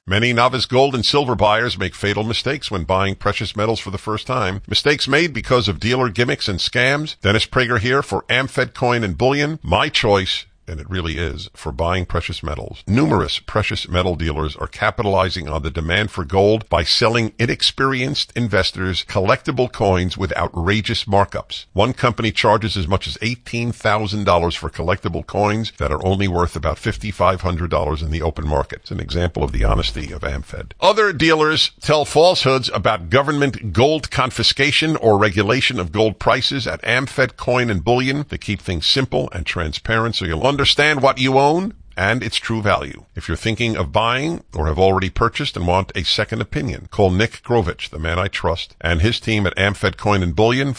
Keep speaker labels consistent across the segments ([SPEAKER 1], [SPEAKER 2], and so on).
[SPEAKER 1] Many novice gold and silver buyers make fatal mistakes when buying precious metals for the first time. Mistakes made because of dealer gimmicks and scams. Dennis Prager here for AmFed Coin and Bullion. My choice, and it really is, for buying precious metals. Numerous precious metal dealers are capitalizing on the demand for gold by selling inexperienced investors collectible coins with outrageous markups. One company charges as much as $18,000 for collectible coins that are only worth about $5,500 in the open market. It's an example of the honesty of AmFed. Other dealers tell falsehoods about government gold confiscation or regulation of gold prices at AmFed Coin and Bullion to keep things simple and transparent so you'll understand what you own and its true value. If you're thinking of buying or have already purchased and want a second opinion, call Nick Grovich, the man I trust, and his team at AmFed Coin and Bullion,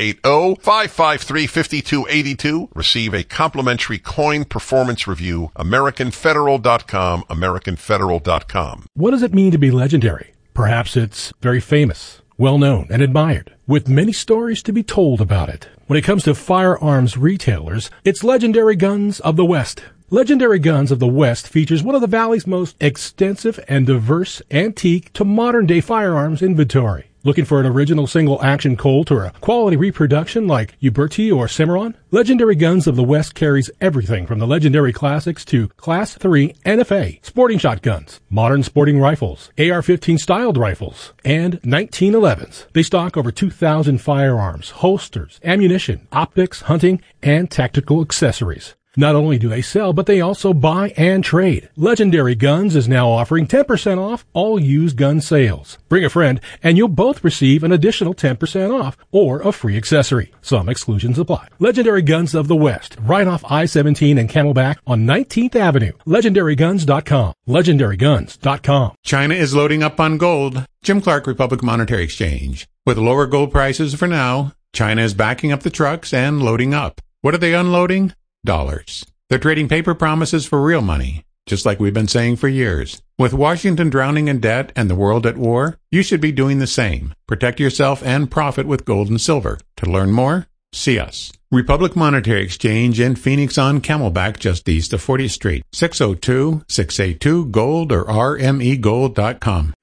[SPEAKER 1] 480-553-5282. Receive a complimentary coin performance review, AmericanFederal.com, AmericanFederal.com.
[SPEAKER 2] What does it mean to be legendary? Perhaps it's very famous, well-known, and admired, with many stories to be told about it. When it comes to firearms retailers, it's Legendary Guns of the West. Legendary Guns of the West features one of the Valley's most extensive and diverse antique to modern-day firearms inventory. Looking for an original single-action Colt or a quality reproduction like Uberti or Cimarron? Legendary Guns of the West carries everything from the legendary classics to Class 3 NFA, sporting shotguns, modern sporting rifles, AR-15 styled rifles, and 1911s. They stock over 2,000 firearms, holsters, ammunition, optics, hunting, and tactical accessories. Not only do they sell, but they also buy and trade. Legendary Guns is now offering 10% off all used gun sales. Bring a friend, and you'll both receive an additional 10% off or a free accessory. Some exclusions apply. Legendary Guns of the West, right off I-17 and Camelback on 19th Avenue. LegendaryGuns.com. LegendaryGuns.com.
[SPEAKER 3] China is loading up on gold. Jim Clark, Republic Monetary Exchange. With lower gold prices for now, China is backing up the trucks and loading up. What are they unloading? Dollars. They're trading paper promises for real money, just like we've been saying for years. With Washington drowning in debt and the world at war, you should be doing the same. Protect yourself and profit with gold and silver. To learn more, see us. Republic Monetary Exchange in Phoenix on Camelback, just east of 40th Street. 602-682-GOLD or rmegold.com.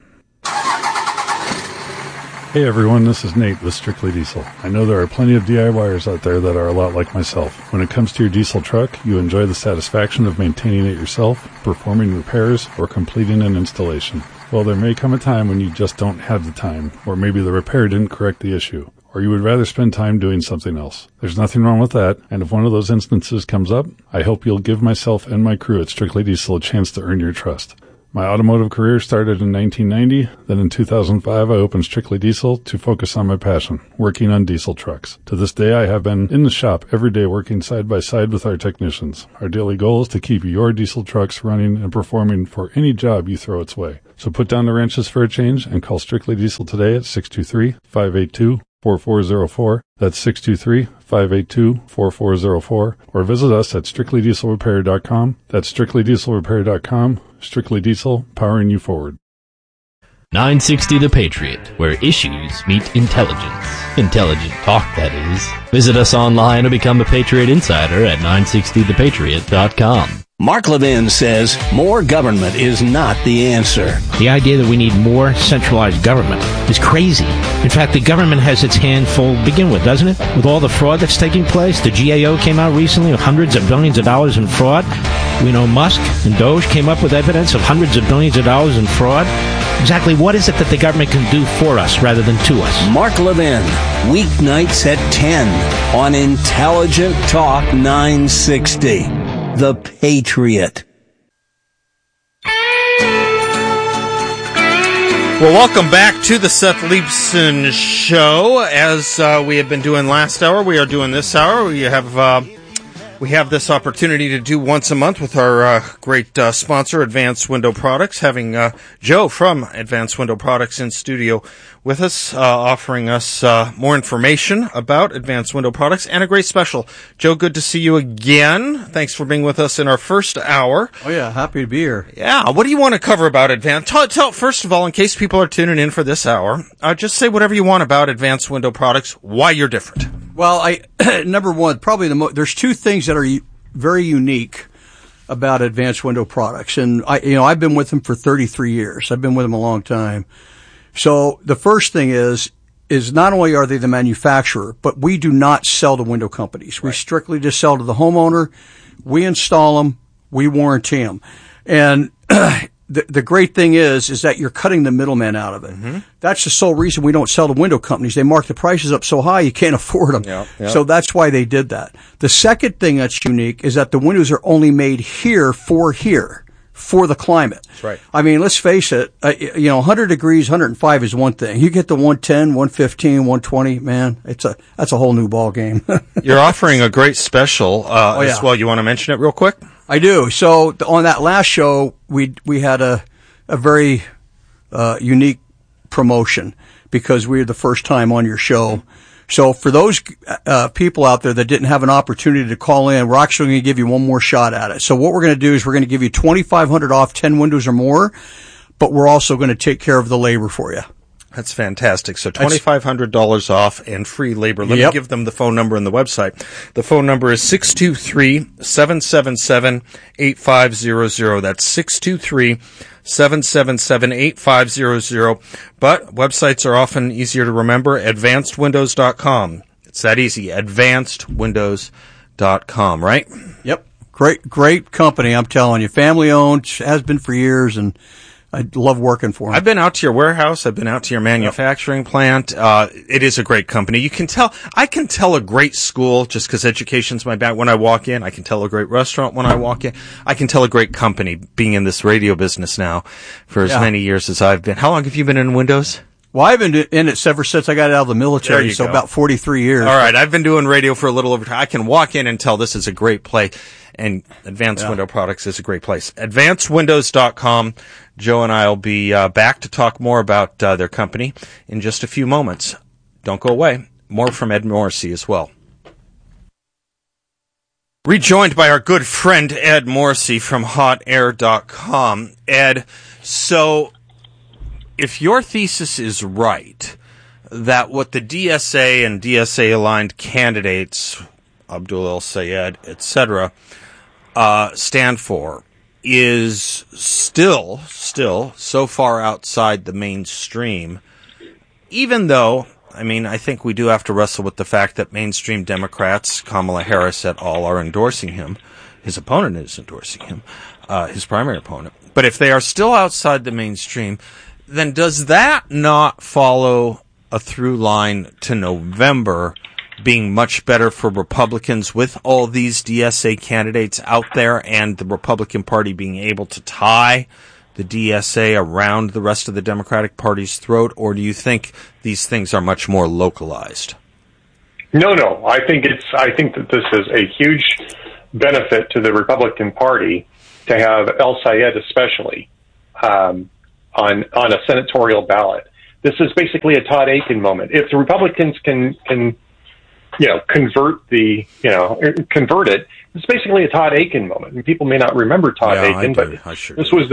[SPEAKER 4] Hey everyone, this is Nate with Strictly Diesel. I know there are plenty of DIYers out there that are a lot like myself. When it comes to your diesel truck, you enjoy the satisfaction of maintaining it yourself, performing repairs, or completing an installation. Well, there may come a time when you just don't have the time, or maybe the repair didn't correct the issue, or you would rather spend time doing something else. There's nothing wrong with that, and if one of those instances comes up, I hope you'll give myself and my crew at Strictly Diesel a chance to earn your trust. My automotive career started in 1990. Then in 2005, I opened Strictly Diesel to focus on my passion, working on diesel trucks. To this day, I have been in the shop every day working side by side with our technicians. Our daily goal is to keep your diesel trucks running and performing for any job you throw its way. So put down the wrenches for a change and call Strictly Diesel today at 623-582-4404. That's 623-582-4404. Or visit us at strictlydieselrepair.com. That's strictlydieselrepair.com. Strictly Diesel, powering you forward.
[SPEAKER 5] 960 The Patriot, where issues meet intelligence. Intelligent talk, that is. Visit us online or become a Patriot Insider at 960thepatriot.com.
[SPEAKER 6] Mark Levin says more government is not the answer.
[SPEAKER 7] The idea that we need more centralized government is crazy. In fact, the government has its hand full to begin with, doesn't it? With all the fraud that's taking place, the GAO came out recently with hundreds of billions of dollars in fraud. We know Musk and Doge came up with evidence of hundreds of billions of dollars in fraud. Exactly what is it that the government can do for us rather than to us?
[SPEAKER 6] Mark Levin, weeknights at 10 on Intelligent Talk 960. The Patriot.
[SPEAKER 8] Well, welcome back to the Seth Leibsohn Show. As we have been doing last hour, we are doing this hour. We have this opportunity to do once a month with our great sponsor, Advanced Window Products, having Joe from Advanced Window Products in studio with us, offering us more information about Advanced Window Products and a great special. Joe, good to see you again. Thanks for being with us in our first hour.
[SPEAKER 9] Oh, yeah, happy to be here.
[SPEAKER 8] Yeah, what do you want to cover about Advanced? Tell first of all, in case people are tuning in for this hour, just say whatever you want about Advanced Window Products, why you're different.
[SPEAKER 9] Well, number one, probably there's two things that are very unique about Advanced Window Products. And I've been with them for 33 years. I've been with them a long time. So the first thing is not only are they the manufacturer, but we do not sell to window companies. We strictly just sell to the homeowner. We install them. We warranty them. And the great thing is that you're cutting the middleman out of it. Mm-hmm. That's the sole reason we don't sell to window companies. They mark the prices up so high you can't afford them.
[SPEAKER 8] Yep.
[SPEAKER 9] So that's why they did that. The second thing that's unique is that the windows are only made here for the climate.
[SPEAKER 8] That's right.
[SPEAKER 9] I mean, let's face it, 100 degrees, 105 is one thing. You get to 110, 115, 120, man, that's a whole new ball game.
[SPEAKER 8] You're offering a great special as well. You want to mention it real quick?
[SPEAKER 9] I do. So on that last show, we had a very unique promotion because we were the first time on your show. So for those people out there that didn't have an opportunity to call in, we're actually going to give you one more shot at it. So what we're going to do is we're going to give you $2,500 off 10 windows or more, but we're also going to take care of the labor for you.
[SPEAKER 8] That's fantastic. So $2,500 off and free labor. Let me give them the phone number and the website. The phone number is 623-777-8500. That's 623-777-8500. But websites are often easier to remember. AdvancedWindows.com. It's that easy. AdvancedWindows.com, right?
[SPEAKER 9] Yep. Great company, I'm telling you. Family owned, has been for years, and I love working for them.
[SPEAKER 8] I've been out to your warehouse. I've been out to your manufacturing plant. It is a great company. I can tell a great school just because education's my bag when I walk in. I can tell a great restaurant when I walk in. I can tell a great company being in this radio business now for as many years as I've been. How long have you been in Windows?
[SPEAKER 9] Well, I've been in it ever since I got out of the military, so about 43 years.
[SPEAKER 8] All right, I've been doing radio for a little over time. I can walk in and tell this is a great place, and Advanced Window Products is a great place. AdvancedWindows.com. Joe and I will be back to talk more about their company in just a few moments. Don't go away. More from Ed Morrissey as well. Rejoined by our good friend Ed Morrissey from HotAir.com. Ed, so if your thesis is right, that what the DSA and DSA-aligned candidates, Abdul El-Sayed, etc., stand for, is still so far outside the mainstream, even though, I think we do have to wrestle with the fact that mainstream Democrats, Kamala Harris et al., are endorsing him. His opponent is endorsing him, his primary opponent. But if they are still outside the mainstream, then does that not follow a through line to November being much better for Republicans with all these DSA candidates out there and the Republican Party being able to tie the DSA around the rest of the Democratic Party's throat? Or do you think these things are much more localized?
[SPEAKER 10] No. I think that this is a huge benefit to the Republican Party to have El-Sayed especially on a senatorial ballot. This is basically a Todd Akin moment. If the Republicans can convert it, it's basically a Todd Akin moment. And people may not remember Todd Akin, but this was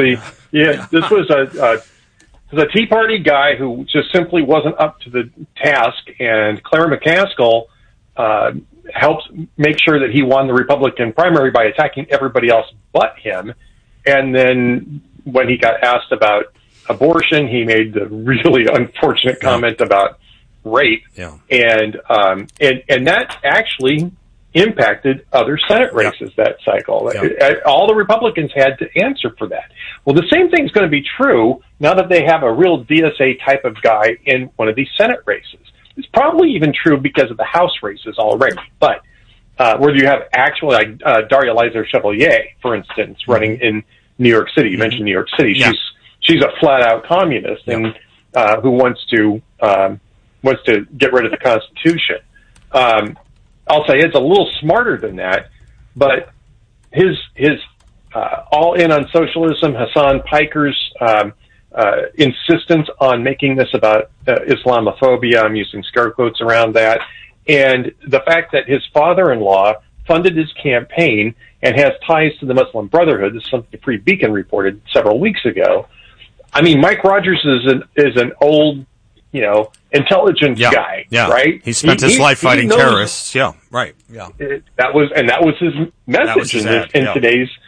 [SPEAKER 10] a Tea Party guy who just simply wasn't up to the task, and Claire McCaskill helped make sure that he won the Republican primary by attacking everybody else but him. And then when he got asked about abortion, he made the really unfortunate comment about rape, and that actually impacted other Senate races that cycle. All the Republicans had to answer for that. Well, the same thing is going to be true now that they have a real DSA type of guy in one of these Senate races. It's probably even true because of the House races already. But whether you have actually like Daria Leiser Chevalier, for instance, running in New York City. You mentioned New York City. She's a flat out communist and who wants to get rid of the Constitution. I'll say it's a little smarter than that, but his all in on socialism, Hassan Piker's insistence on making this about Islamophobia, I'm using scare quotes around that, and the fact that his father-in-law funded his campaign and has ties to the Muslim Brotherhood. This is something the Free Beacon reported several weeks ago. I mean, Mike Rogers is an old, intelligence guy, right?
[SPEAKER 8] He spent his life fighting terrorists. That was his message in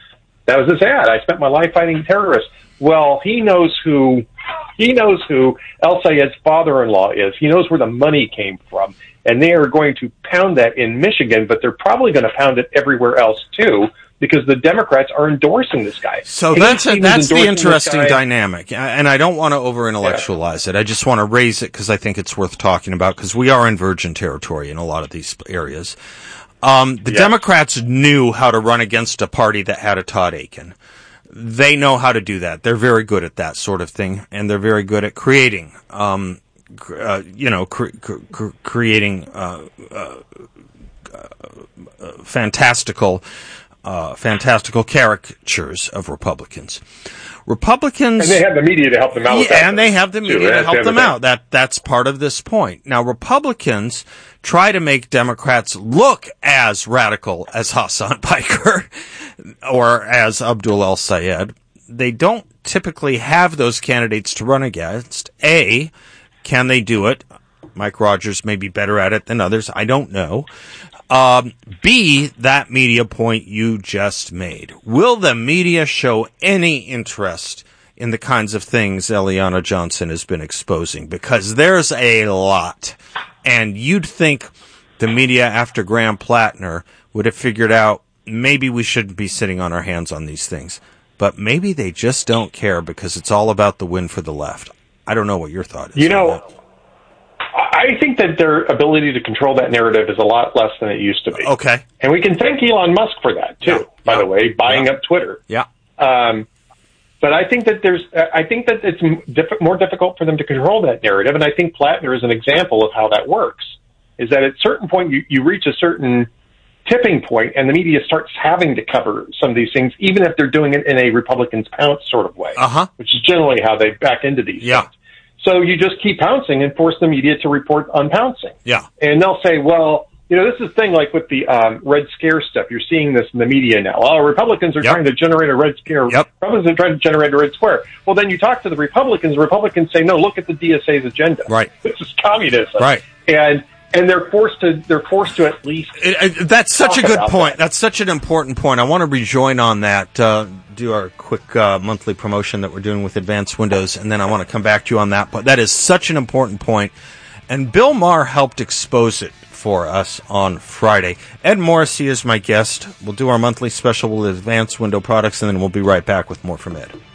[SPEAKER 10] That was his ad. I spent my life fighting terrorists. Well, he knows who El Sayed's father-in-law is. He knows where the money came from. And they are going to pound that in Michigan, but they're probably going to pound it everywhere else too, because the Democrats are endorsing this guy.
[SPEAKER 8] So that's the interesting dynamic. And I don't want to over-intellectualize it. I just want to raise it because I think it's worth talking about, because we are in virgin territory in a lot of these areas. The Democrats knew how to run against a party that had a Todd Akin. They know how to do that. They're very good at that sort of thing, and they're very good at creating, creating fantastical caricatures of Republicans.
[SPEAKER 10] And they have the media to help them out with that.
[SPEAKER 8] And they have the media to help them out. That's part of this point. Now, Republicans try to make Democrats look as radical as Hassan Piker or as Abdul El Sayed. They don't typically have those candidates to run against. A, can they do it? Mike Rogers may be better at it than others. I don't know. B, that media point you just made. Will the media show any interest in the kinds of things Eliana Johnson has been exposing? Because there's a lot. And you'd think the media after Graham Plattner would have figured out maybe we shouldn't be sitting on our hands on these things. But maybe they just don't care because it's all about the win for the left. I don't know what your thought is.
[SPEAKER 10] You know, I think that their ability to control that narrative is a lot less than it used to be.
[SPEAKER 8] Okay.
[SPEAKER 10] And we can thank Elon Musk for that, too, by the way, buying up Twitter.
[SPEAKER 8] Yeah.
[SPEAKER 10] But I think that it's more difficult for them to control that narrative, and I think Plattner is an example of how that works, is that at a certain point you reach a certain tipping point, and the media starts having to cover some of these things, even if they're doing it in a Republicans pounce sort of way, which is generally how they back into these things. So you just keep pouncing and force the media to report on pouncing.
[SPEAKER 8] Yeah.
[SPEAKER 10] And they'll say, well, you know, this is the thing like with the Red Scare stuff. You're seeing this in the media now. Oh, Republicans are trying to generate a Red Scare. Republicans are trying to generate a Red Square. Well, then you talk to the Republicans say, no, look at the DSA's agenda.
[SPEAKER 8] Right.
[SPEAKER 10] This is communism.
[SPEAKER 8] Right.
[SPEAKER 10] And they're forced to at least.
[SPEAKER 8] That's such a good point. That's such an important point. I want to rejoin on that. Do our quick monthly promotion that we're doing with Advanced Windows, and then I want to come back to you on that. But that is such an important point, and Bill Maher helped expose it for us on Friday. Ed Morrissey is my guest. We'll do our monthly special with Advanced Window products, and then we'll be right back with more from Ed.